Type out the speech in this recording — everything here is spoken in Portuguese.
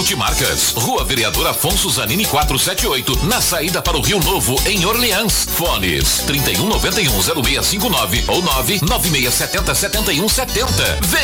Multimarcas, Rua Vereador Afonso Zanini 478, na saída para o Rio Novo, em Orleans. Fones 3191-0659 ou 99670-7170.